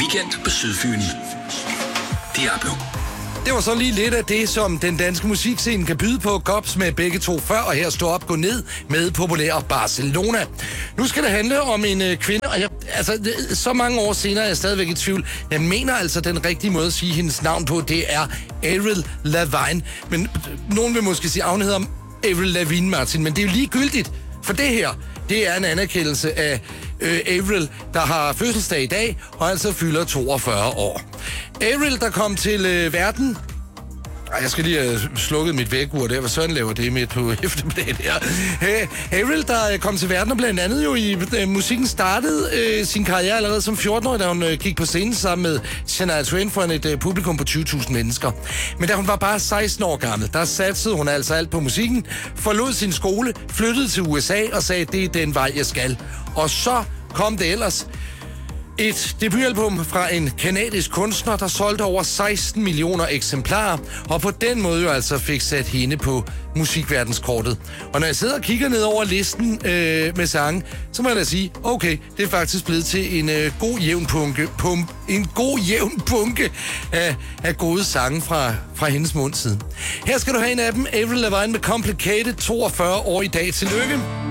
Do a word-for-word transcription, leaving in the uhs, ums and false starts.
Weekend på Sydfyn. Diablo. Det var så lige lidt af det, som den danske musikscene kan byde på. Gops med begge to før, og her står op, gå ned med populære Barcelona. Nu skal det handle om en øh, kvinde, og jeg, altså, det, så mange år senere er jeg stadigvæk i tvivl. Jeg mener altså, den rigtige måde at sige hendes navn på, det er Avril Lavigne. Men øh, nogen vil måske sige, at hun hedder Avril Lavigne, Martin, men det er jo ligegyldigt, for det her, det er en anerkendelse af øh, Avril, der har fødselsdag i dag, og altså fylder toogfyrre år. Avril, der kom til øh, verden... Ej, jeg skal lige have slukket mit vækkeur der, hvad sådan laver det midt på eftermiddagen her. Hey, Avril, der kom til verden, og blandt andet jo i øh, musikken startede øh, sin karriere allerede som fjorten-årig, da hun øh, gik på scenen sammen med Shania Twain foran et øh, publikum på tyve tusind mennesker. Men da hun var bare seksten år gammel, der satsede hun altså alt på musikken, forlod sin skole, flyttede til U S A og sagde, det er den vej, jeg skal. Og så kom det ellers. Et debutalbum fra en kanadisk kunstner, der solgte over seksten millioner eksemplarer, og på den måde jo altså fik sat hende på musikverdenskortet. Og når jeg sidder og kigger ned over listen øh, med sange, så må jeg da sige, okay, det er faktisk blevet til en øh, god jævn bunke, pum, en god jævn bunke af, af gode sange fra, fra hendes mund siden. Her skal du have en af dem, Avril Lavigne med Complicated, toogfyrre år i dag. Tillykke!